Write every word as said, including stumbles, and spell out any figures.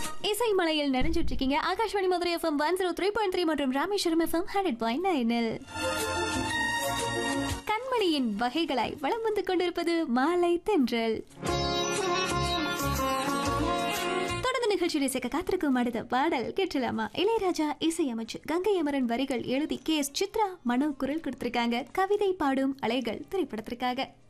இசை மலையில் நிறைஞ்சிட்டு இருக்கீங்க. Akashvani Madurai FM one zero three point three மற்றும் ராமேஸ்வரம் எஃப்எம் ஹண்ட்ரட் பாயிண்ட் நைனில் கண்மணியின் வகைகளாய் வளம் வந்து கொண்டிருப்பது மாலை தென்றல். தொடர்ந்து நிகழ்ச்சியில் இசைக்க காத்திருக்கும் அடுத்த பாடல் கேட்டலாமா? இளையராஜா இசையமைச்சு கங்கை அமரன் வரிகள் எழுதி கே எஸ் சித்ரா மனோ குரல் கொடுத்திருக்காங்க. கவிதை பாடும் அலைகள் திரைப்படத்திற்காக.